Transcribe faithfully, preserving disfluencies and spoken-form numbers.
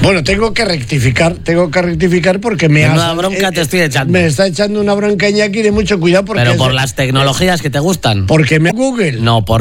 Bueno, tengo que rectificar, tengo que rectificar porque me Una has, bronca eh, te estoy echando. Me está echando una bronca Iñaki de mucho cuidado porque Pero por es- las tecnologías que te gustan. porque me Google. No, por